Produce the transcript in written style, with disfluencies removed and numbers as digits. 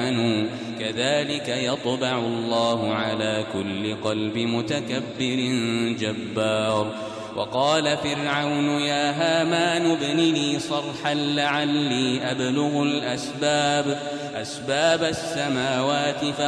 آمنوا كذلك يطبع الله على كل قلب متكبر جبار. وقال فرعون يا هامان ابن لي صرحا لعلي أبلغ أسباب السماوات